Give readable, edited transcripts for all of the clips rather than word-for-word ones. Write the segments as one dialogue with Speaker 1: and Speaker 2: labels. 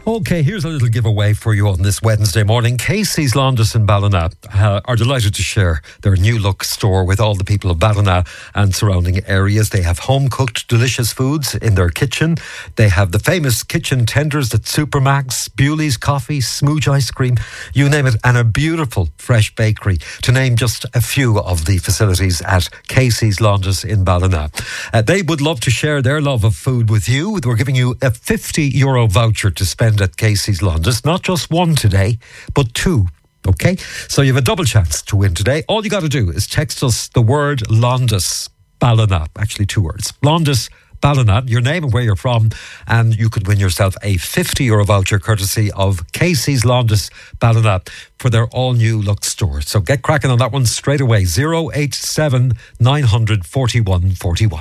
Speaker 1: Okay, here's a little giveaway for you on this Wednesday morning. Casey's Londis in Ballina are delighted to share their new look store with all the people of Ballina and surrounding areas. They have home-cooked delicious foods in their kitchen. They have the famous kitchen tenders at Supermax, Bewley's Coffee, Smooch Ice Cream, you name it, and a beautiful fresh bakery, to name just a few of the facilities at Casey's Londis in Ballina. They would love to share their love of food with you. We're giving you a €50 voucher to spend at Casey's Londis. Not just one today, but two. Okay? So you have a double chance to win today. All you got to do is text us the word Londis Ballina. Actually, two words. Londis Ballina, your name and where you're from, and you could win yourself a €50 voucher courtesy of Casey's Londis Ballina for their all-new look store. So get cracking on that one straight away. 087 900 41 41.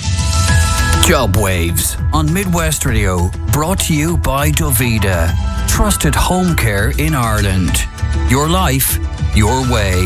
Speaker 2: Job Waves on Midwest Radio, brought to you by Dovida, trusted home care in Ireland. Your life, your way.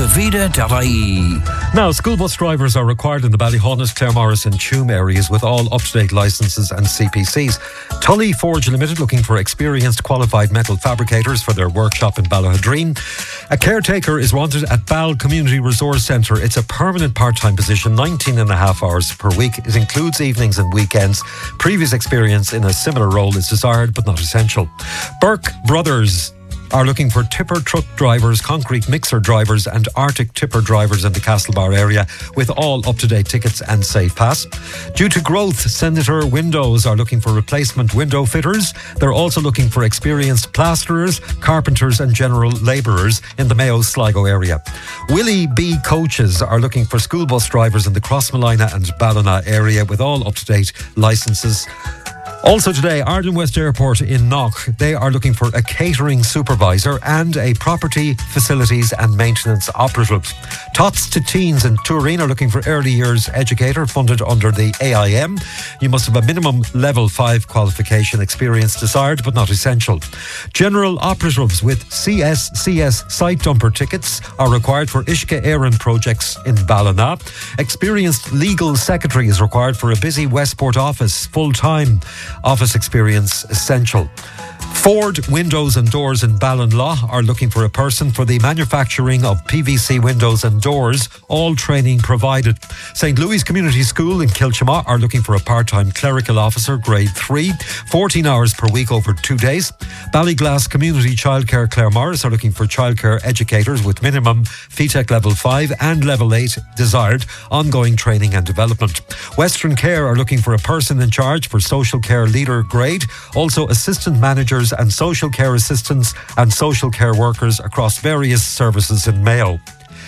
Speaker 2: Dovida.ie.
Speaker 1: Now, school bus drivers are required in the Ballyhonus, Claremorris and Tuam areas with all up-to-date licences and CPCs. Tully Forge Limited looking for experienced qualified metal fabricators for their workshop in Ballahadreen. A caretaker is wanted at Ball Community Resource Centre. It's a permanent part-time position, 19.5 hours per week. It includes evenings and weekends. Previous experience in a similar role is desired but not essential. Burke Brothers are looking for tipper truck drivers, concrete mixer drivers and Arctic tipper drivers in the Castlebar area with all up-to-date tickets and safe pass. Due to growth, Senator Windows are looking for replacement window fitters. They're also looking for experienced plasterers, carpenters and general labourers in the Mayo Sligo area. Willie B Coaches are looking for school bus drivers in the Crossmolina and Ballina area with all up-to-date licences. Also today, Arden West Airport in Knock, they are looking for a catering supervisor and a property, facilities and maintenance operative. Tots to Teens in Turin are looking for early years educator funded under the AIM. You must have a minimum level 5 qualification, experience desired but not essential. General operatives with CSCS site dumper tickets are required for Ishka Éireann projects in Ballina. Experienced legal secretary is required for a busy Westport office, full-time. Office experience essential. Ford Windows and Doors in Ballinlaw are looking for a person for the manufacturing of PVC windows and doors, all training provided. St. Louis Community School in Kilchama are looking for a part-time clerical officer, grade 3, 14 hours per week over 2 days. Ballyglass Community Childcare Claremorris are looking for childcare educators with minimum FETEC level 5 and level 8 desired, ongoing training and development. Western Care are looking for a person in charge for social care leader grade, also assistant managers and social care assistants and social care workers across various services in Mayo.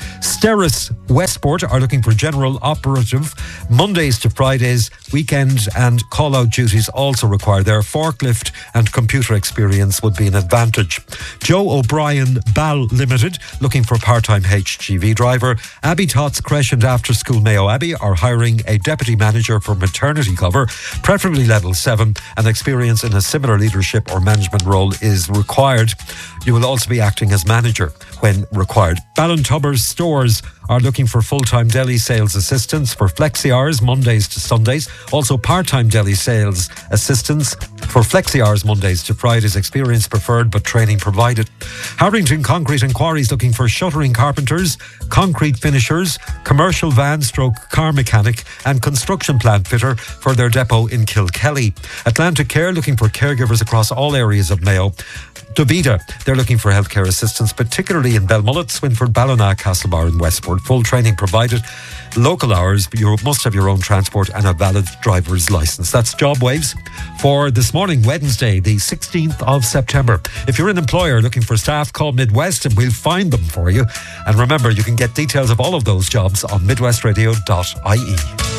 Speaker 1: Steris Westport are looking for general operative, Mondays to Fridays, weekend and call-out duties also required there. Forklift and computer experience would be an advantage. Joe O'Brien Ball Limited looking for part-time HGV driver. Abbey Tots Creche and After School Mayo Abbey are hiring a deputy manager for maternity cover, preferably level 7, and experience in a similar leadership or management role is required. You will also be acting as manager when required. Ballintubbers Stores are looking for full-time deli sales assistants for flexi hours Mondays to Sundays. Also part-time deli sales assistants for flexi hours Mondays to Fridays. Experience preferred but training provided. Harrington Concrete and Quarries looking for shuttering carpenters, concrete finishers, commercial van stroke car mechanic and construction plant fitter for their depot in Kilkelly. Atlantic Care looking for caregivers across all areas of Mayo. Dovida, they're looking for healthcare assistance, particularly in Belmullet, Swinford, Ballina, Castlebar and Westport. Full training provided. Local hours, but you must have your own transport and a valid driver's licence. That's Job Waves for this morning, Wednesday, the 16th of September. If you're an employer looking for staff, call Midwest and we'll find them for you. And remember, you can get details of all of those jobs on midwestradio.ie.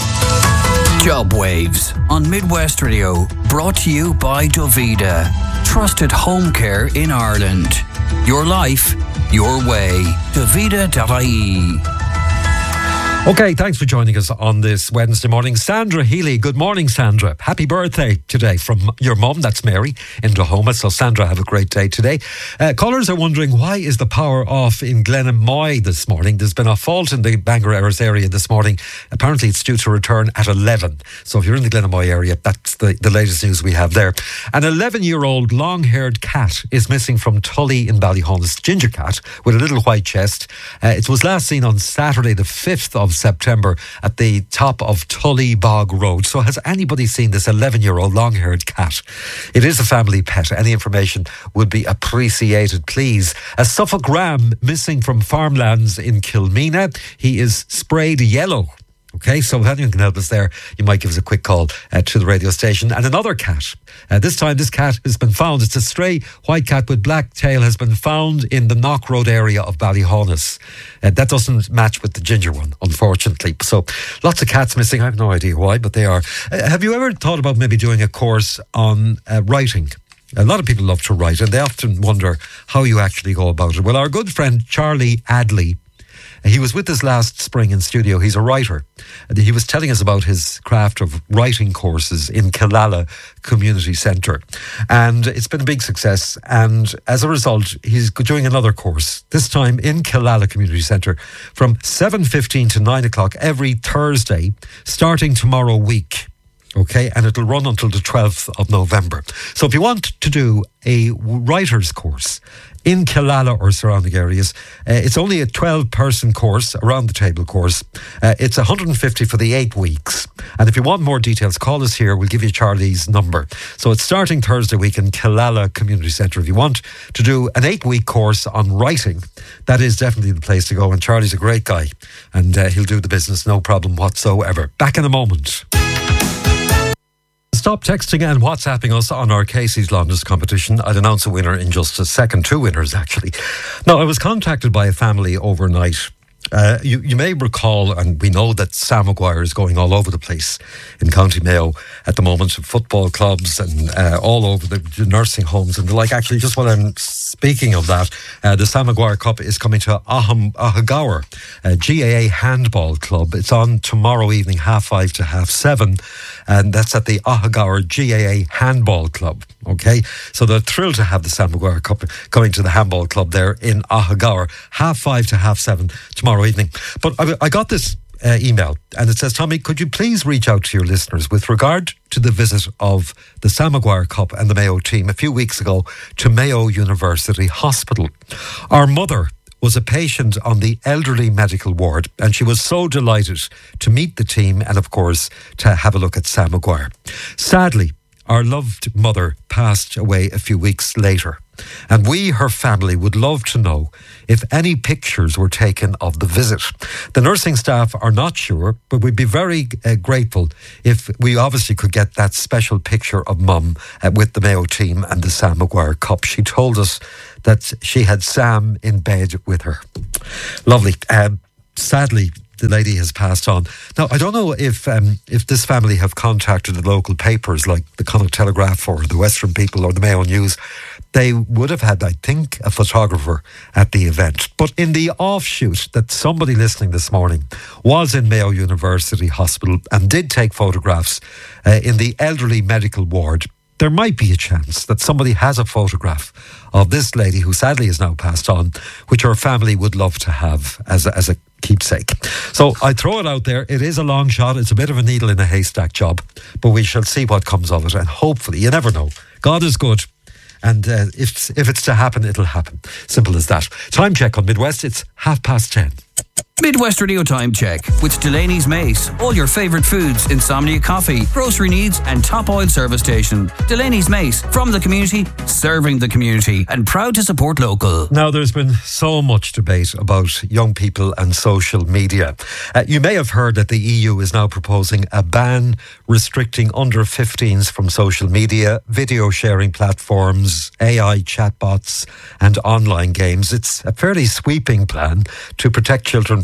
Speaker 2: Job Waves on Midwest Radio, brought to you by Dovida, trusted home care in Ireland. Your life, your way. Dovida.ie.
Speaker 1: Okay, thanks for joining us on this Wednesday morning. Sandra Healy, good morning, Sandra. Happy birthday today from your mum, that's Mary, in Oklahoma. So, Sandra, have a great day today. Callers are wondering, why is the power off in Glenamoy this morning? There's been a fault in the Bangor Erris area this morning. Apparently, it's due to return at 11. So, if you're in the Glenamoy area, that's the latest news we have there. An 11-year-old long-haired cat is missing from Tully in Ballyhonus. Ginger cat with a little white chest. It was last seen on Saturday, the 5th of September at the top of Tully Bog Road. So has anybody seen this 11-year-old long-haired cat? It is a family pet. Any information would be appreciated, please. A Suffolk ram missing from farmlands in Kilmena. He is sprayed yellow. Okay, so if anyone can help us there, you might give us a quick call to the radio station. And another cat. This time, this cat has been found. It's a stray white cat with black tail, has been found in the Knock Road area of Ballyhonus. That doesn't match with the ginger one, unfortunately. So lots of cats missing. I have no idea why, but they are. Have you ever thought about maybe doing a course on writing? A lot of people love to write, and they often wonder how you actually go about it. Well, our good friend Charlie Adley, he was with us last spring in studio. He's a writer. He was telling us about his craft of writing courses in Killala Community Centre. And it's been a big success. And as a result, he's doing another course, this time in Killala Community Centre, from 7:15 to 9 o'clock every Thursday, starting tomorrow week. Okay, and it'll run until the 12th of November. So if you want to do a writer's course in Killala or surrounding areas, it's only a 12-person course, around the table course. It's 150 for the 8 weeks. And if you want more details, call us here. We'll give you Charlie's number. So it's starting Thursday week in Killala Community Centre. If you want to do an 8-week course on writing, that is definitely the place to go. And Charlie's a great guy, and he'll do the business, no problem whatsoever. Back in a moment. Stop texting and WhatsApping us on our Casey's Laundress competition. I'd announce a winner in just a second. 2 winners, actually. Now, I was contacted by a family overnight. You may recall, and we know that Sam Maguire is going all over the place in County Mayo at the moment, football clubs and all over the nursing homes and the like. Actually, just while I'm speaking of that, the Sam Maguire Cup is coming to Ahagower GAA Handball Club. It's on tomorrow evening, 5:30 to 7:30, and that's at the Ahagower GAA Handball Club. Okay, so they're thrilled to have the Sam Maguire Cup coming to the Handball Club there in Ahagower, 5:30 to 7:30 tomorrow evening. But I got this email, and it says, Tommy, could you please reach out to your listeners with regard to the visit of the Sam Maguire Cup and the Mayo team a few weeks ago to Mayo University Hospital. Our mother was a patient on the elderly medical ward, and she was so delighted to meet the team and, of course, to have a look at Sam Maguire. Sadly, our loved mother passed away a few weeks later, and we, her family, would love to know if any pictures were taken of the visit. The nursing staff are not sure, but we'd be very grateful if we obviously could get that special picture of Mum with the Mayo team and the Sam Maguire Cup. She told us that she had Sam in bed with her. Lovely. Sadly, the lady has passed on. Now, I don't know if this family have contacted the local papers like the Connacht Telegraph or the Western People or the Mayo News. They would have had, I think, a photographer at the event. But in the offshoot that somebody listening this morning was in Mayo University Hospital and did take photographs in the elderly medical ward, there might be a chance that somebody has a photograph of this lady who sadly is now passed on, which her family would love to have as a keepsake. So I throw it out there. It is a long shot. It's a bit of a needle in a haystack job, but we shall see what comes of it. And hopefully, you never know. God is good. And if it's to happen, it'll happen. Simple as that. Time check on Midwest. It's 10:30.
Speaker 2: Midwest Radio Time Check with Delaney's Mace. All your favourite foods, insomnia coffee, grocery needs and top oil service station. Delaney's Mace, from the community, serving the community, and proud to support local.
Speaker 1: Now, there's been so much debate about young people and social media. You may have heard that the EU is now proposing a ban restricting under 15s from social media, video sharing platforms, AI chatbots and online games. It's a fairly sweeping plan to protect children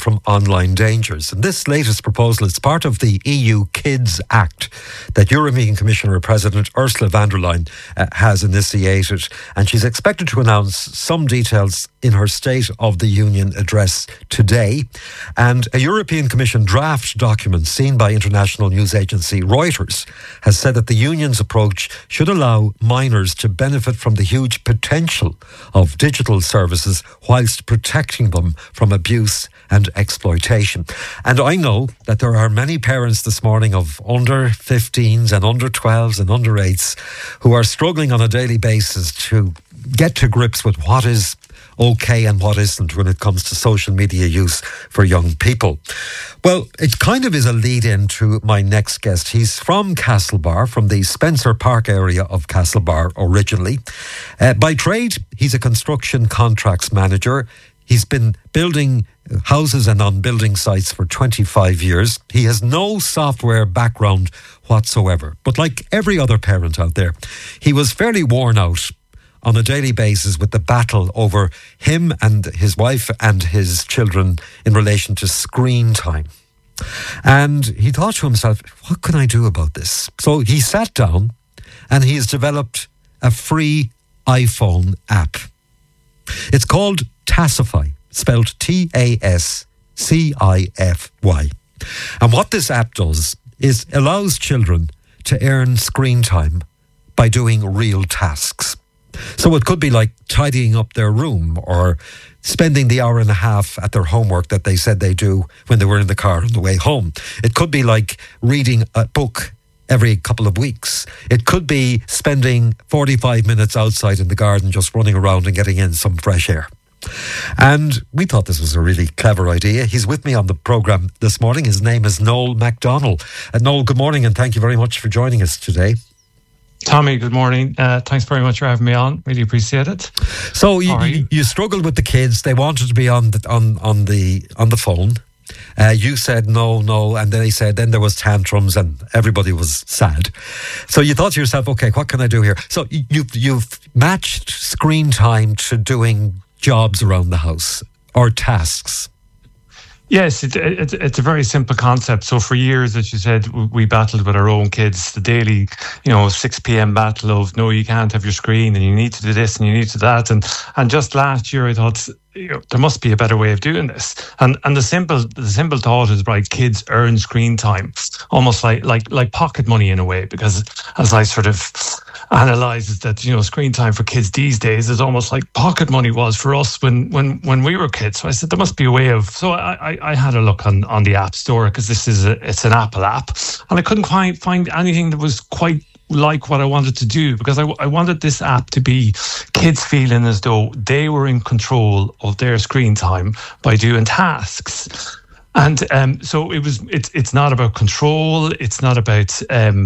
Speaker 1: from online dangers. And this latest proposal is part of the EU Kids Act that European Commissioner President Ursula von der Leyen has initiated. And she's expected to announce some details in her State of the Union address today. And a European Commission draft document seen by international news agency Reuters has said that the Union's approach should allow minors to benefit from the huge potential of digital services whilst protecting them from abuse and exploitation. And I know that there are many parents this morning of under 15s and under 12s and under 8s who are struggling on a daily basis to get to grips with what is okay and what isn't when it comes to social media use for young people. Well, it kind of is a lead-in to my next guest. He's from Castlebar, from the Spencer Park area of Castlebar originally. By trade, he's a construction contracts manager. He's been building houses and on building sites for 25 years. He has no software background whatsoever. But like every other parent out there, he was fairly worn out on a daily basis with the battle over him and his wife and his children in relation to screen time. And he thought to himself, what can I do about this? So he sat down and he has developed a free iPhone app. It's called Tassify, spelled Tasscify. And what this app does is allows children to earn screen time by doing real tasks. So it could be like tidying up their room or spending the hour and a half at their homework that they said they do when they were in the car on the way home. It could be like reading a book every couple of weeks. It could be spending 45 minutes outside in the garden just running around and getting in some fresh air. And we thought this was a really clever idea. He's with me on the programme this morning. His name is Noel MacDonald. Noel, good morning and thank you very much for joining us today.
Speaker 3: Tommy, good morning. Thanks very much for having me on. Really appreciate it.
Speaker 1: So you struggled with the kids. They wanted to be on the phone. You said no, and then they said then there was tantrums and everybody was sad. So you thought to yourself, okay, what can I do here? So you've matched screen time to doing jobs around the house or tasks.
Speaker 3: Yes, it's a very simple concept. So for years, as you said, we battled with our own kids, the daily, 6 p.m. battle of, no, you can't have your screen and you need to do this and you need to that. And just last year, I thought, there must be a better way of doing this. And the simple thought is, right, kids earn screen time, almost like pocket money in a way, because as I sort of analyzes that, screen time for kids these days is almost like pocket money was for us when we were kids. So I said there must be a way of. So I had a look on the App Store because it's an Apple app, and I couldn't quite find anything that was quite like what I wanted to do, because I wanted this app to be kids feeling as though they were in control of their screen time by doing tasks. And so it's not about control. It's not about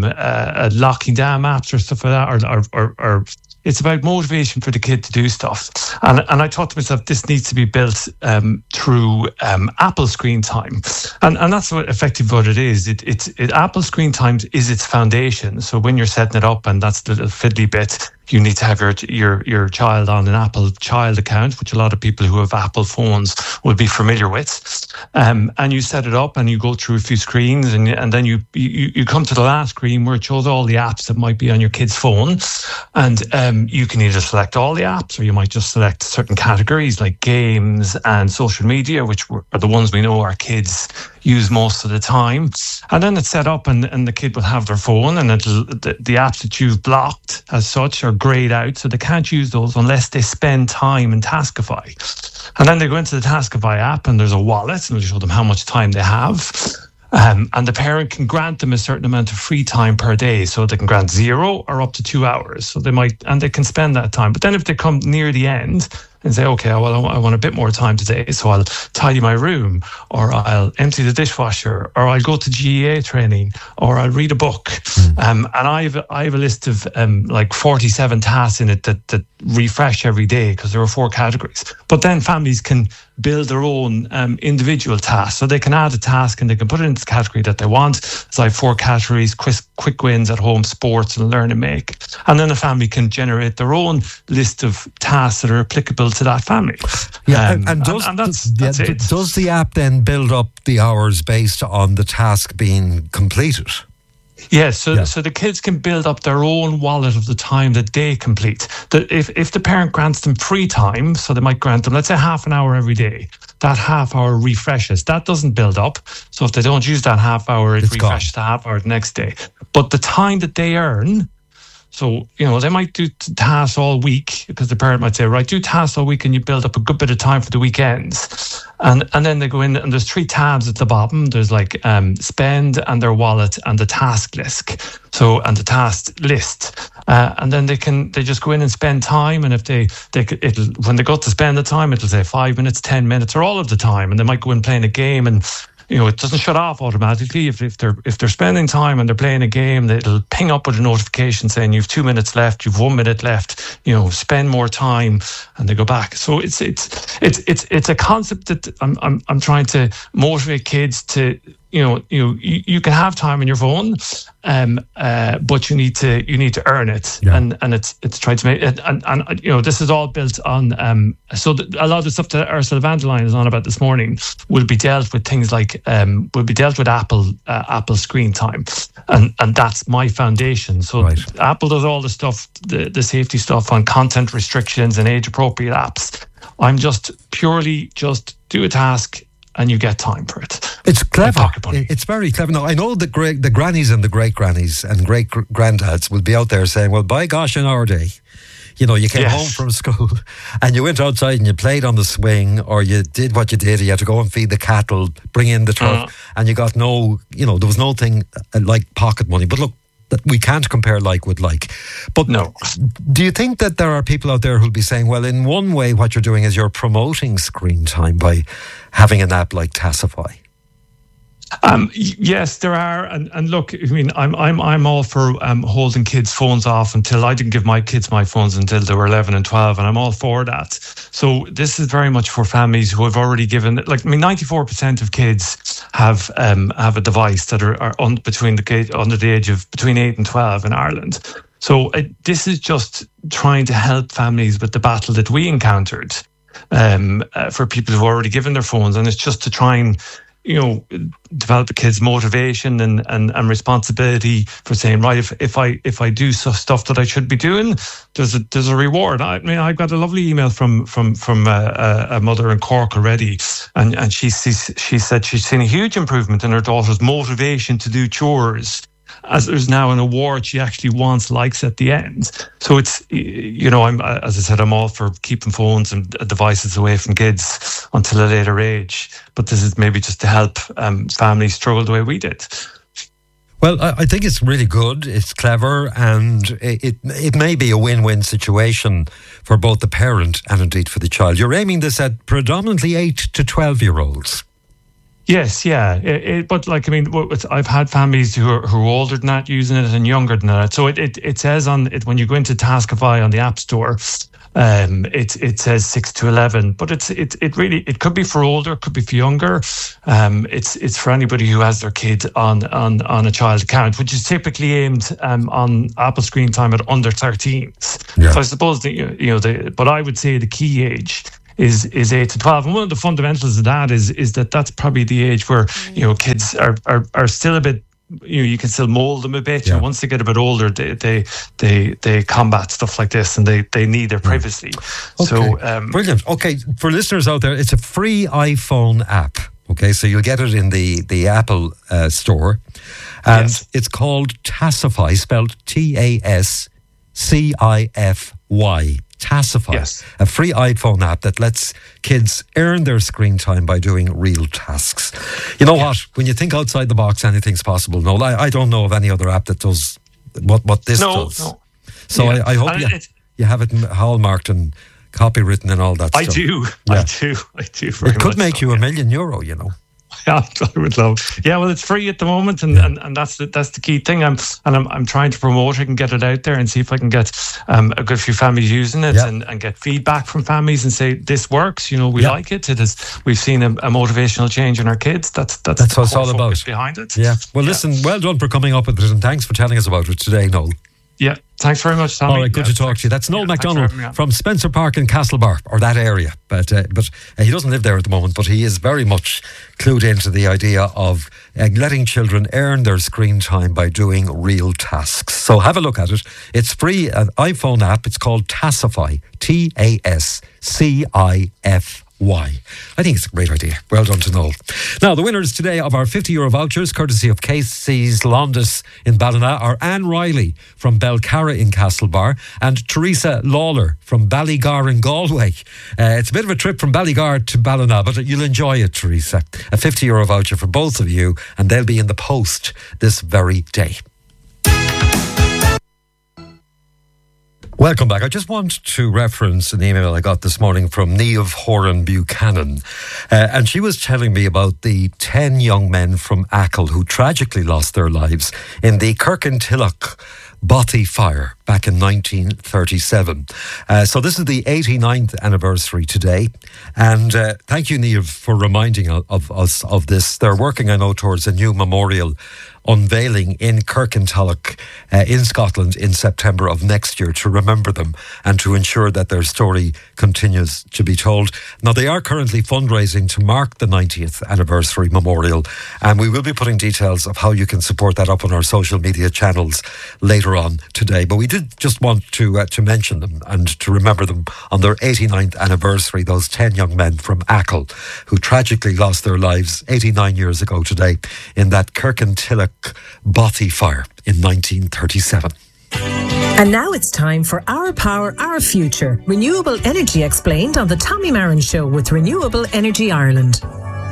Speaker 3: locking down apps or stuff like that, or it's about motivation for the kid to do stuff. And I thought to myself, this needs to be built through Apple Screen Time, and that's what it is. Apple Screen Time is its foundation. So when you're setting it up, and that's the little fiddly bit, you need to have your child on an Apple Child account, which a lot of people who have Apple phones will be familiar with. And you set it up and you go through a few screens, and then you come to the last screen where it shows all the apps that might be on your kid's phone. And you can either select all the apps, or you might just select certain categories like games and social media, which are the ones we know our kids use most of the time. And then it's set up and the kid will have their phone, and the apps that you've blocked as such are grayed out, so they can't use those unless they spend time in Taskify. And then they go into the Taskify app and there's a wallet, and it'll show them how much time they have. And the parent can grant them a certain amount of free time per day. So they can grant 0 or up to 2 hours. So they can spend that time. But then if they come near the end and say, okay, well, I want a bit more time today, so I'll tidy my room, or I'll empty the dishwasher, or I'll go to GEA training, or I'll read a book. And I have a list of like 47 tasks in it that refresh every day, because there are 4 categories. But then families can build their own individual tasks. So they can add a task and they can put it into the category that they want. So I have 4 categories: quick wins at home, sports, and learn and make. And then the family can generate their own list of tasks that are applicable suitable to that family.
Speaker 1: Yeah,
Speaker 3: that's it.
Speaker 1: Does the app then build up the hours based on the task being completed?
Speaker 3: Yes, so the kids can build up their own wallet of the time that they complete. If the parent grants them free time, so they might grant them, let's say, half an hour every day, that half hour refreshes. That doesn't build up. So if they don't use that half hour, it refreshes the half hour the next day. But the time that they earn, so, they might do tasks all week, because the parent might say, right, do tasks all week and you build up a good bit of time for the weekends. And then they go in and there's 3 tabs at the bottom. There's like spend and their wallet and the task list. So, and the task list. And then they just go in and spend time. And if when they go to spend the time, it'll say 5 minutes, 10 minutes, or all of the time. And they might go in playing a game, and it doesn't shut off automatically. If they're spending time and they're playing a game, it'll ping up with a notification saying you've 2 minutes left, you've 1 minute left. Spend more time, and they go back. So it's a concept that I'm trying to motivate kids to. You can have time on your phone, but you need to earn it, and it's trying to make it, and this is all built on. So a lot of the stuff that Ursula von der Leyen is on about this morning will be dealt with things like will be dealt with Apple screen time, and that's my foundation. So Apple does all the stuff, the safety stuff on content restrictions and age appropriate apps. I'm just purely do a task, and you get time for it.
Speaker 1: It's clever. It's very clever. Now, I know the grannies and the great-grannies and great-granddads will be out there saying, well, by gosh, in our day, you came home from school and you went outside and you played on the swing, or you did what you did. You had to go and feed the cattle, bring in the turf, and you got there was no thing like pocket money. But look, that we can't compare like with like. But
Speaker 3: no.
Speaker 1: Do you think that there are people out there who'll be saying, well, in one way what you're doing is you're promoting screen time by having an app like Tassify?
Speaker 3: Yes, there are, and look, I mean, I'm all for holding kids' phones off until I didn't give my kids my phones until they were 11 and 12, and I'm all for that. So this is very much for families who have already given. 94% of kids have a device that are under the age of between 8 and 12 in Ireland. So this is just trying to help families with the battle that we encountered for people who've already given their phones, and it's just to try and develop the kids' motivation and responsibility for saying, right, if I do stuff that I should be doing, there's a reward. I mean, I got a lovely email from a mother in Cork already, and she said she's seen a huge improvement in her daughter's motivation to do chores, as there's now an award she actually wants likes at the end. So it's, I'm, as I said, I'm all for keeping phones and devices away from kids until a later age. But this is maybe just to help families struggle the way we did.
Speaker 1: Well, I think it's really good. It's clever, and it may be a win-win situation for both the parent and indeed for the child. You're aiming this at predominantly 8 to 12-year-olds.
Speaker 3: Yes, yeah, but I've had families who are older than that using it and younger than that. So it says on it when you go into Taskify on the App Store, it says 6 to 11, but it could be for older, it could be for younger. It's for anybody who has their kid on a child account, which is typically aimed on Apple screen time at under 13s. Yeah. So I suppose but I would say the key age is 8 to 12, and one of the fundamentals of that is that's probably the age where kids are still a bit. You can still mold them a bit. Yeah. Once they get a bit older, they combat stuff like this, and they need their privacy.
Speaker 1: Okay.
Speaker 3: So
Speaker 1: brilliant. Okay, for listeners out there, it's a free iPhone app. Okay, so you'll get it in the Apple store, and it's called Tassify, spelled Tasscify. Tassify, yes. A free iPhone app that lets kids earn their screen time by doing real tasks. You know what? When you think outside the box, anything's possible. No, I don't know of any other app that does what this does. No. So I hope you have it hallmarked and copywritten and all that stuff.
Speaker 3: I do. Very
Speaker 1: it could make you €1 million,
Speaker 3: Yeah, I would love. Yeah, well, it's free at the moment, and that's the key thing. I'm trying to promote it and get it out there and see if I can get a good few families using it and get feedback from families and say this works. We like it. It is. We've seen a motivational change in our kids. That's what it's all about behind it.
Speaker 1: Yeah. Well, listen. Well done for coming up with it, and thanks for telling us about it today, Noel.
Speaker 3: Yeah. Thanks very much, Tommy.
Speaker 1: All right, good to talk to you. That's Noel MacDonald from Spencer Park in Castlebar, or that area. But he doesn't live there at the moment, but he is very much clued into the idea of letting children earn their screen time by doing real tasks. So have a look at it. It's free, an iPhone app. It's called Tassify, TASCIFY. I think it's a great idea. Well done to Noel. Now, the winners today of our €50 vouchers, courtesy of Casey's Londis in Ballina, are Anne Riley from Belcarra in Castlebar and Teresa Lawler from Ballygar in Galway. It's a bit of a trip from Ballygar to Ballina, but you'll enjoy it, Teresa. A €50 voucher for both of you, and they'll be in the post this very day. Welcome back. I just want to reference an email I got this morning from Niamh Horan Buchanan. And she was telling me about the 10 young men from Achill who tragically lost their lives in the Kirkintilloch Bothy fire back in 1937. So this is the 89th anniversary today. And thank you, Niamh, for reminding of us of this. They're working, I know, towards a new memorial unveiling in Kirkintilloch in Scotland in September of next year to remember them and to ensure that their story continues to be told. Now, they are currently fundraising to mark the 90th anniversary memorial, and we will be putting details of how you can support that up on our social media channels later on today. But we did just want to mention them and to remember them on their 89th anniversary, those 10 young men from Achill who tragically lost their lives 89 years ago today in that Kirkintilloch Bothy fire in 1937.
Speaker 4: And now it's time for Our Power, Our Future. Renewable energy explained on the Tommy Marin Show with Renewable Energy Ireland.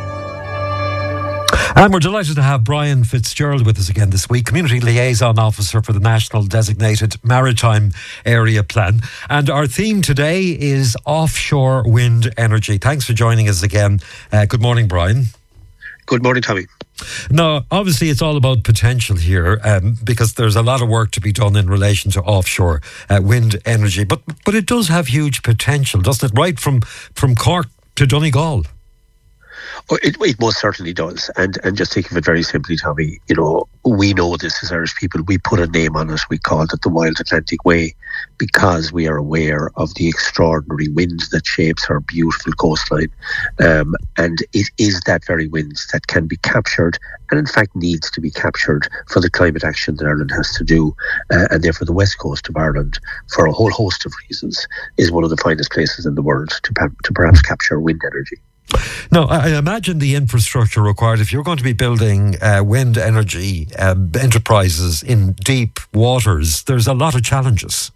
Speaker 1: And we're delighted to have Brian Fitzgerald with us again this week, Community Liaison Officer for the National Designated Maritime Area Plan. And our theme today is offshore wind energy. Thanks for joining us again. Good morning, Brian.
Speaker 5: Good morning, Tommy.
Speaker 1: Now, obviously, it's all about potential here because there's a lot of work to be done in relation to offshore wind energy. But it does have huge potential, doesn't it? Right from Cork to Donegal.
Speaker 5: Oh, it most certainly does. And just think of it very simply, Tommy, we know this as Irish people. We put a name on it. We called it the Wild Atlantic Way because we are aware of the extraordinary wind that shapes our beautiful coastline. And it is that very wind that can be captured and in fact needs to be captured for the climate action that Ireland has to do. And therefore the west coast of Ireland, for a whole host of reasons, is one of the finest places in the world to perhaps capture wind energy.
Speaker 1: Now, I imagine the infrastructure required, if you're going to be building wind energy enterprises in deep waters, there's a lot of challenges.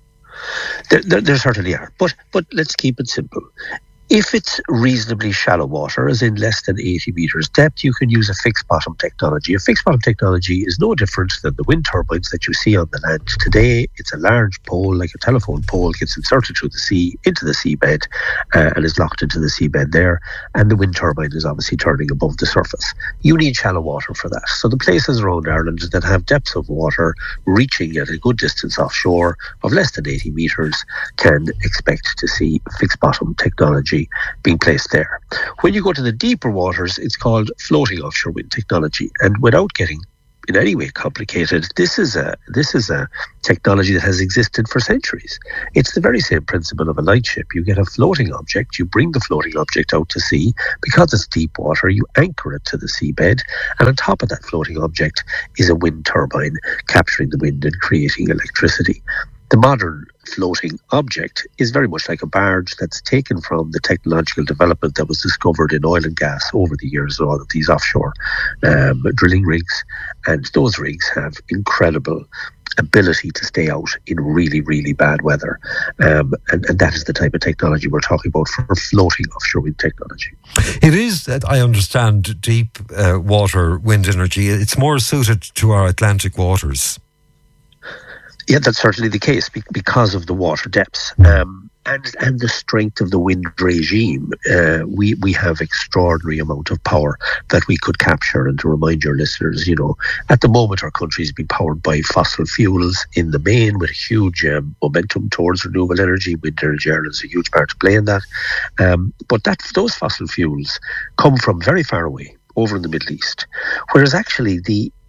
Speaker 5: There certainly are. But let's keep it simple. If it's reasonably shallow water, as in less than 80 metres depth, you can use a fixed bottom technology. A fixed bottom technology is no different than the wind turbines that you see on the land today. It's a large pole, like a telephone pole, gets inserted through the sea, into the seabed, and is locked into the seabed there. And the wind turbine is obviously turning above the surface. You need shallow water for that. So the places around Ireland that have depths of water reaching at a good distance offshore of less than 80 metres can expect to see fixed bottom technology being placed there. When you go to the deeper waters, it's called floating offshore wind technology. And without getting in any way complicated, this is a technology that has existed for centuries. It's the very same principle of a lightship. You get a floating object, you bring the floating object out to sea. Because it's deep water, you anchor it to the seabed, and on top of that floating object is a wind turbine capturing the wind and creating electricity. The modern floating object is very much like a barge that's taken from the technological development that was discovered in oil and gas over the years, all of these offshore drilling rigs. And those rigs have incredible ability to stay out in really, really bad weather. And that is the type of technology we're talking about for floating offshore wind technology.
Speaker 1: It is, I understand, deep water wind energy. It's more suited to our Atlantic waters.
Speaker 5: Yeah, that's certainly the case because of the water depths and the strength of the wind regime. We have extraordinary amount of power that we could capture. And to remind your listeners, at the moment our country is being powered by fossil fuels in the main, with a huge momentum towards renewable energy. Wind energy Ireland is a huge part to play in that. But those fossil fuels come from very far away, over in the Middle East, whereas actually the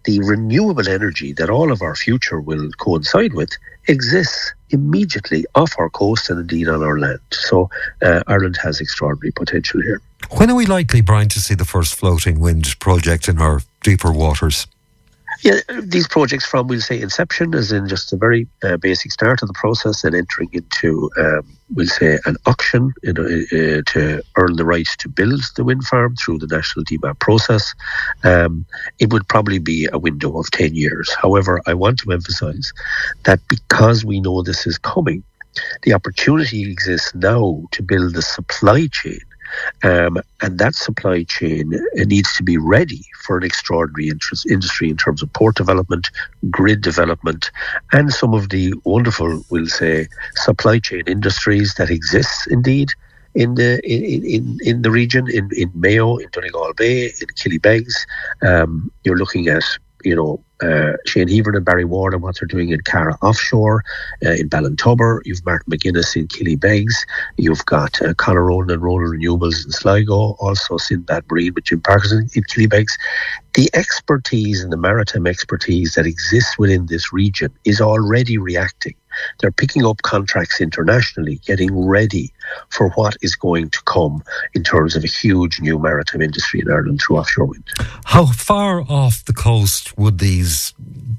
Speaker 5: the renewable energy that all of our future will coincide with exists immediately off our coast and indeed on our land. So Ireland has extraordinary potential here.
Speaker 1: When are we likely, Brian, to see the first floating wind project in our deeper waters?
Speaker 5: Yeah, these projects from, we'll say, inception, as in just a very basic start of the process, and entering into, we'll say, an auction to earn the right to build the wind farm through the national DMAP process. It would probably be a window of 10 years. However, I want to emphasise that because we know this is coming, the opportunity exists now to build the supply chain. And that supply chain needs to be ready for an extraordinary industry in terms of port development, grid development, and some of the wonderful, we'll say, supply chain industries that exist indeed in the region, in Mayo, in Donegal Bay, in Killybegs. You're looking at, Shane Heaver and Barry Ward and what they're doing in Cara Offshore, in Ballintubber. You've Martin McGuinness in Killybegs. You've got Conor Ronan and Ronan Renewables in Sligo. Also Sinbad Marine with Jim Parkinson in Killybegs. The expertise and the maritime expertise that exists within this region is already reacting. They're picking up contracts internationally, getting ready for what is going to come in terms of a huge new maritime industry in Ireland through offshore wind.
Speaker 1: How far off the coast would these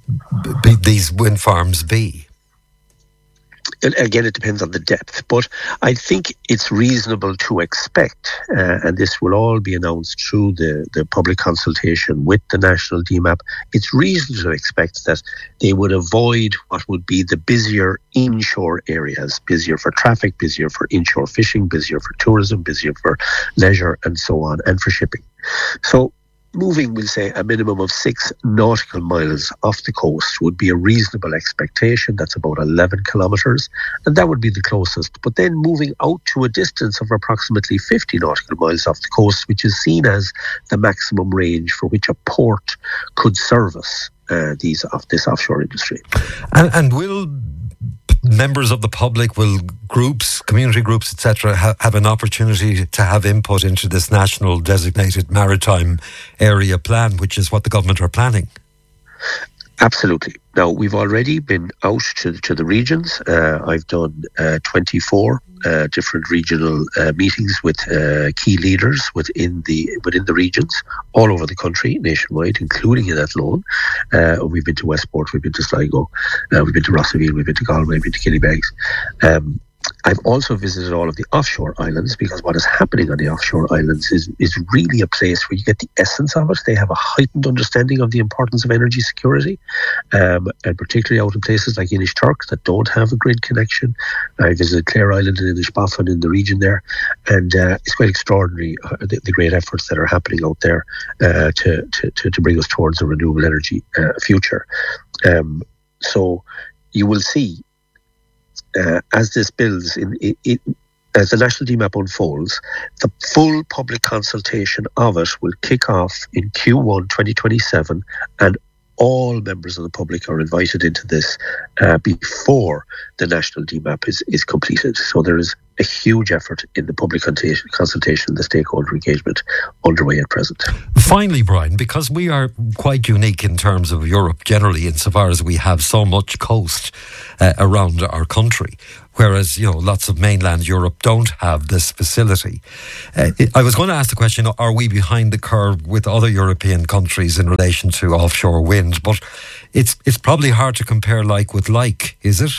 Speaker 1: wind farms be?
Speaker 5: Again, it depends on the depth, but I think it's reasonable to expect, and this will all be announced through the public consultation with the national DMAP, it's reasonable to expect that they would avoid what would be the busier inshore areas, busier for traffic, busier for inshore fishing, busier for tourism, busier for leisure, and so on, and for shipping. So moving, we'll say, a minimum of 6 nautical miles off the coast would be a reasonable expectation. That's about 11 kilometres, and that would be the closest. But then moving out to a distance of approximately 50 nautical miles off the coast, which is seen as the maximum range for which a port could service this offshore industry.
Speaker 1: And will members of the public, will groups, community groups, etc., have an opportunity to have input into this national designated maritime area plan, which is what the government are planning?
Speaker 5: Absolutely. Now, we've already been out to the regions. I've done 24 different regional meetings with key leaders within the regions all over the country, nationwide, including in Athlone. We've been to Westport, we've been to Sligo, we've been to Rossaveel, we've been to Galway, we've been to Killybegs. I've also visited all of the offshore islands, because what is happening on the offshore islands is really a place where you get the essence of it. They have a heightened understanding of the importance of energy security, and particularly out in places like Inishturk that don't have a grid connection. I visited Clare Island and Inishbofin in the region there, and it's quite extraordinary the great efforts that are happening out there to bring us towards a renewable energy future. So you will see, as this builds, as the national DMAP unfolds, the full public consultation of it will kick off in Q1 2027, and all members of the public are invited into this before the national DMAP is completed. So there is a huge effort in the public consultation and the stakeholder engagement underway at present.
Speaker 1: Finally, Brian, because we are quite unique in terms of Europe generally, insofar as we have so much coast around our country, whereas lots of mainland Europe don't have this facility. I was going to ask the question, are we behind the curve with other European countries in relation to offshore wind? But it's probably hard to compare like with like, is it?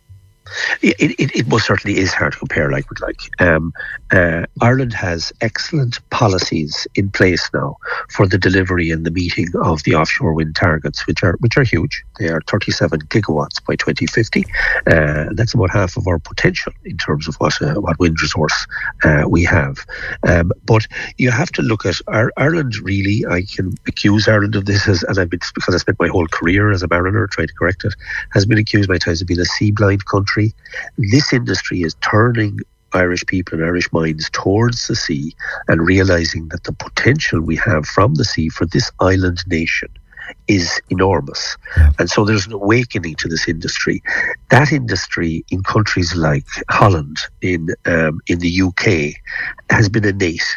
Speaker 5: It most certainly is hard to compare like with like. Ireland has excellent policies in place now for the delivery and the meeting of the offshore wind targets, which are huge. They are 37 gigawatts by 2050. That's about half of our potential in terms of what wind resource we have. But you have to look at Ireland. Really, I can accuse Ireland of this, because I spent my whole career as a mariner trying to correct it, has been accused many times of being a sea-blind country. This industry is turning Irish people and Irish minds towards the sea and realising that the potential we have from the sea for this island nation is enormous. And so there's an awakening to this industry. That industry in countries like Holland, in the UK, has been innate.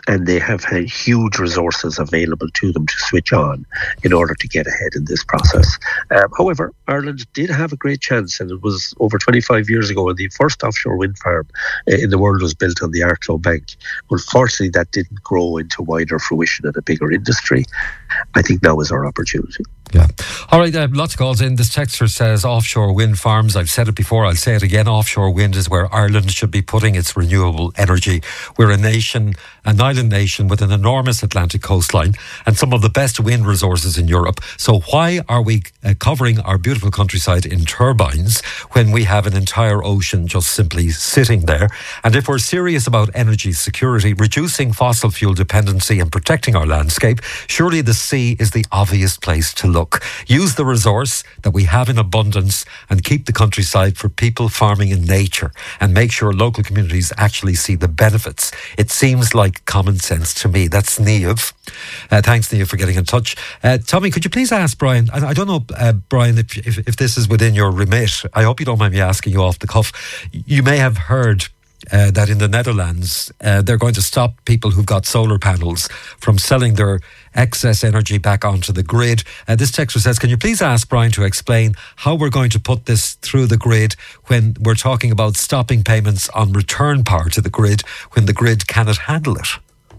Speaker 5: and they have had huge resources available to them to switch on in order to get ahead in this process. However, Ireland did have a great chance, and it was over 25 years ago when the first offshore wind farm in the world was built on the Arklow Bank. Unfortunately, that didn't grow into wider fruition and a bigger industry. I think now is our opportunity.
Speaker 1: Yeah. All right, lots of calls in. This texter says offshore wind farms. I've said it before, I'll say it again. Offshore wind is where Ireland should be putting its renewable energy. We're an island nation with an enormous Atlantic coastline and some of the best wind resources in Europe. So why are we covering our beautiful countryside in turbines when we have an entire ocean just simply sitting there? And if we're serious about energy security, reducing fossil fuel dependency and protecting our landscape, surely the sea is the obvious place to look. Use the resource that we have in abundance and keep the countryside for people farming in nature, and make sure local communities actually see the benefits. It seems like common sense to me. That's Niamh. Thanks, Niamh, for getting in touch. Tommy, could you please ask Brian, I don't know, Brian, if this is within your remit. I hope you don't mind me asking you off the cuff. You may have heard that in the Netherlands, they're going to stop people who've got solar panels from selling their excess energy back onto the grid. This texter says, can you please ask Brian to explain how we're going to put this through the grid when we're talking about stopping payments on return power to the grid when the grid cannot handle it?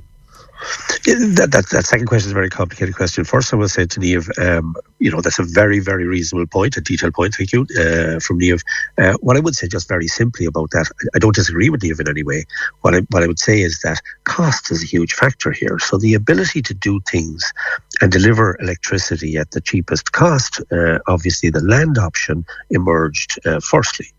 Speaker 5: That second question is a very complicated question. First, I will say to Niamh, that's a very, very reasonable point, a detailed point, thank you, from Niamh. What I would say just very simply about that, I don't disagree with Niamh in any way. What I would say is that cost is a huge factor here. So the ability to do things and deliver electricity at the cheapest cost, obviously the land option emerged firstly.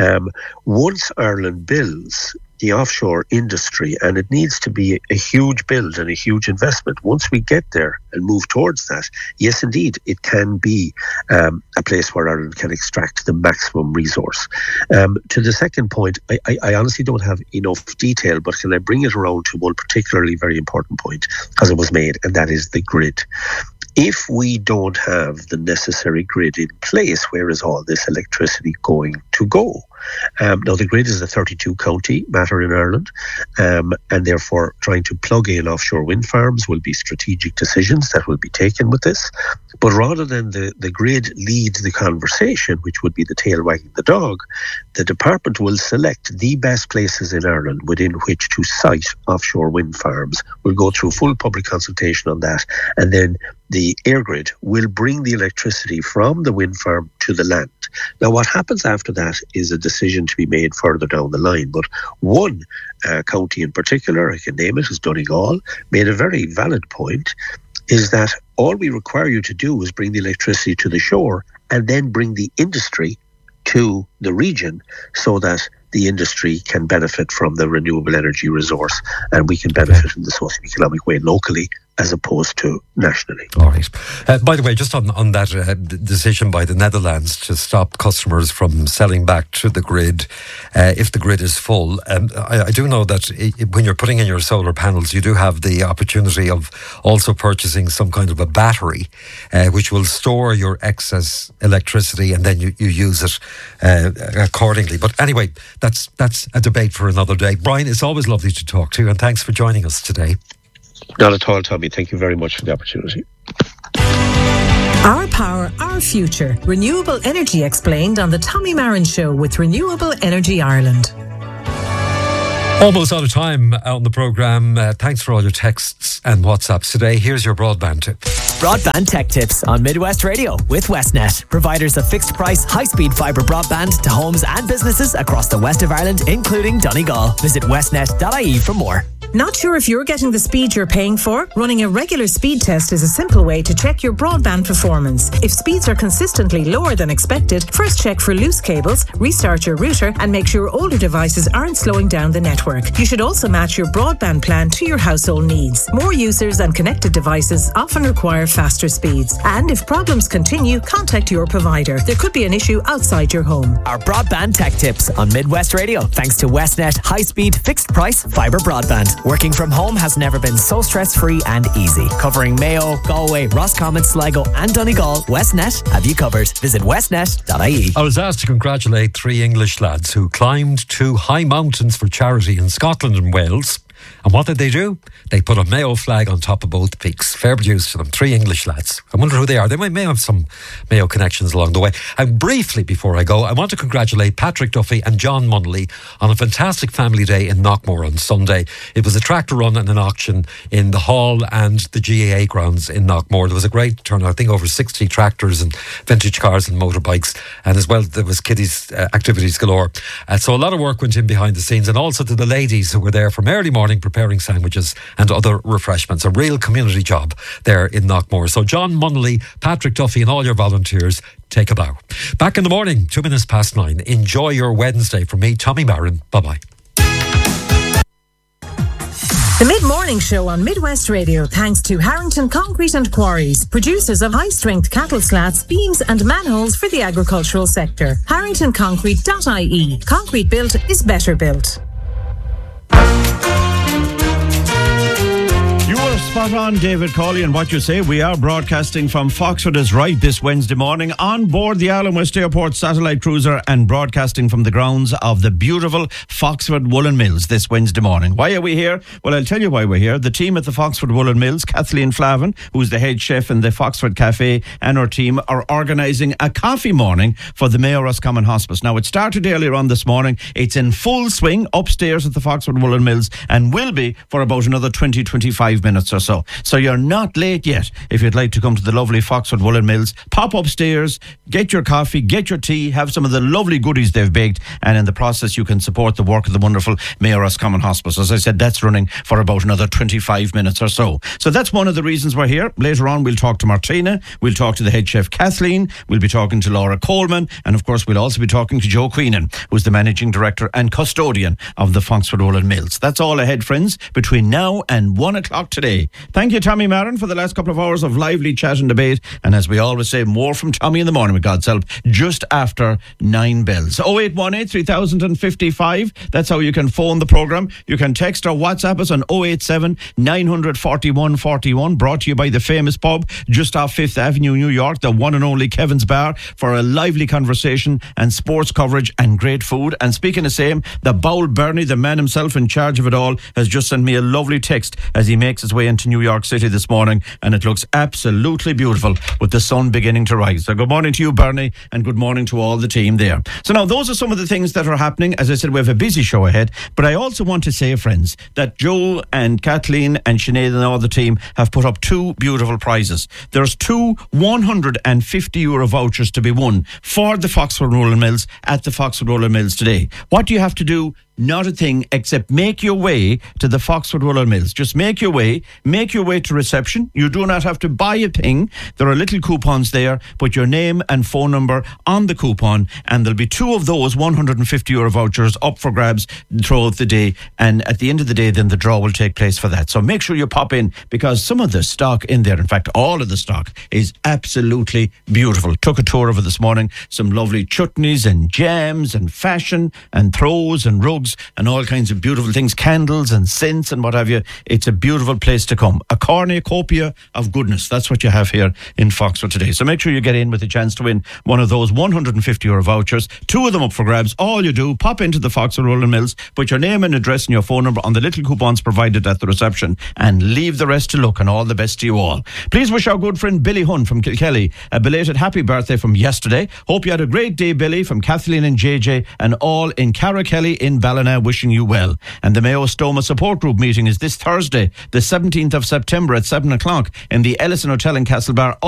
Speaker 5: Once Ireland builds the offshore industry, and it needs to be a huge build and a huge investment. Once we get there and move towards that, yes, indeed, it can be a place where Ireland can extract the maximum resource. To the second point, I honestly don't have enough detail, but can I bring it around to one particularly very important point, because it was made, and that is the grid. If we don't have the necessary grid in place, where is all this electricity going to go? Now, the grid is a 32-county matter in Ireland, and therefore trying to plug in offshore wind farms will be strategic decisions that will be taken with this. But rather than the grid lead the conversation, which would be the tail wagging the dog, the department will select the best places in Ireland within which to site offshore wind farms. We'll go through full public consultation on that, and then the EirGrid will bring the electricity from the wind farm to the land. Now, what happens after that is a decision to be made further down the line. But one county in particular, I can name it, is Donegal, made a very valid point, is that all we require you to do is bring the electricity to the shore and then bring the industry to the region so that the industry can benefit from the renewable energy resource and we can benefit in the socio-economic way locally as opposed to nationally.
Speaker 1: All right. By the way, just on that decision by the Netherlands to stop customers from selling back to the grid if the grid is full, I do know that when you're putting in your solar panels, you do have the opportunity of also purchasing some kind of a battery which will store your excess electricity and then you use it accordingly. But anyway, that's a debate for another day. Brian, it's always lovely to talk to you, and thanks for joining us today.
Speaker 5: Not at all, Tommy. Thank you very much for the opportunity.
Speaker 4: Our power, our future. Renewable energy explained on the Tommy Marin Show with Renewable Energy Ireland.
Speaker 1: Almost out of time on the programme. Thanks for all your texts and WhatsApps today. Here's your broadband tip.
Speaker 6: Broadband tech tips on Midwest Radio with Westnet, providers of fixed price, high-speed fibre broadband to homes and businesses across the west of Ireland, including Donegal. Visit westnet.ie for more.
Speaker 4: Not sure if you're getting the speed you're paying for? Running a regular speed test is a simple way to check your broadband performance. If speeds are consistently lower than expected, first check for loose cables, restart your router, and make sure older devices aren't slowing down the network. You should also match your broadband plan to your household needs. More users and connected devices often require faster speeds. And if problems continue, contact your provider. There could be an issue outside your home.
Speaker 6: Our broadband tech tips on Midwest Radio, thanks to Westnet high-speed fixed price fibre broadband. Working from home has never been so stress-free and easy. Covering Mayo, Galway, Roscommon, Sligo and Donegal, Westnet have you covered. Visit westnet.ie.
Speaker 1: I was asked to congratulate 3 English lads who climbed 2 high mountains for charity in Scotland and Wales. And what did they do? They put a Mayo flag on top of both peaks. Fair dues to them. 3 English lads. I wonder who they are. They may have some Mayo connections along the way. And briefly before I go, I want to congratulate Patrick Duffy and John Munnelly on a fantastic family day in Knockmore on Sunday. It was a tractor run and an auction in the hall and the GAA grounds in Knockmore. There was a great turnout. I think over 60 tractors and vintage cars and motorbikes. And as well, there was kiddies activities galore. So a lot of work went in behind the scenes, and also to the ladies who were there from early morning preparing sandwiches and other refreshments. A real community job there in Knockmore. So John Munnelly, Patrick Duffy and all your volunteers, take a bow. Back in the morning, 9:02. Enjoy your Wednesday. From me, Tommy Barron. Bye-bye.
Speaker 4: The Mid-Morning Show on Midwest Radio, thanks to Harrington Concrete and Quarries, producers of high-strength cattle slats, beams and manholes for the agricultural sector. HarringtonConcrete.ie. Concrete built is better built.
Speaker 7: You are spot on, David Cawley, and what you say. We are broadcasting from Foxford is Right this Wednesday morning on board the Allen West Airport satellite cruiser and broadcasting from the grounds of the beautiful Foxford Woolen Mills this Wednesday morning. Why are we here? Well, I'll tell you why we're here. The team at the Foxford Woolen Mills, Kathleen Flavin, who's the head chef in the Foxford Cafe, and her team are organising a coffee morning for the Mayo Roscommon Hospice. Now, it started earlier on this morning. It's in full swing upstairs at the Foxford Woolen Mills and will be for about another 20-25 minutes or so. So you're not late yet. If you'd like to come to the lovely Foxford Woolen Mills, pop upstairs, get your coffee, get your tea, have some of the lovely goodies they've baked, and in the process you can support the work of the wonderful Mayo Roscommon Hospice. As I said, that's running for about another 25 minutes or so. So that's one of the reasons we're here. Later on we'll talk to Martina, we'll talk to the head chef Kathleen, we'll be talking to Laura Coleman, and of course we'll also be talking to Joe Queenan, who's the managing director and custodian of the Foxford Woolen Mills. That's all ahead, friends, between now and 1 o'clock today. Thank you, Tommy Marin, for the last couple of hours of lively chat and debate. And as we always say, more from Tommy in the morning, with God's help, just after 9 bells. 0818 3055. That's how you can phone the programme. You can text or WhatsApp us on 087 941 41. Brought to you by the famous pub just off 5th Avenue, New York, the one and only Kevin's Bar, for a lively conversation and sports coverage and great food. And speaking of same, the Bowl Bernie, the man himself in charge of it all, has just sent me a lovely text as he makes his way into New York City this morning, and it looks absolutely beautiful with the sun beginning to rise. So good morning to you, Bernie, and good morning to all the team there. So now those are some of the things that are happening. As I said, we have a busy show ahead, but I also want to say, friends, that Joe and Kathleen and Sinead and all the team have put up 2 beautiful prizes. There's 2 €150 vouchers to be won for the Foxford Woolen Mills at the Foxford Woolen Mills today. What do you have to do? Not a thing, except make your way to the Foxford Woolen Mills. Just make your way to reception. You do not have to buy a thing. There are little coupons there. Put your name and phone number on the coupon, and there'll be 2 of those €150 vouchers up for grabs throughout the day. And at the end of the day, then the draw will take place for that. So make sure you pop in, because some of the stock in there, in fact, all of the stock, is absolutely beautiful. Took a tour of it this morning. Some lovely chutneys and jams and fashion and throws and rugs and all kinds of beautiful things, candles and scents and what have you. It's a beautiful place to come. A cornucopia of goodness. That's what you have here in Foxford today. So make sure you get in with a chance to win one of those €150 vouchers. 2 of them up for grabs. All you do, pop into the Foxford Woolen Mills, put your name and address and your phone number on the little coupons provided at the reception, and leave the rest to luck. And all the best to you all. Please wish our good friend Billy Hunt from Kilkelly a belated happy birthday from yesterday. Hope you had a great day, Billy, from Kathleen and JJ and all in Carrakelly in Ballina, wishing you well. And the Mayo Stoma Support Group meeting is this Thursday, the 17th of September at 7 o'clock in the Ellison Hotel in Castlebar.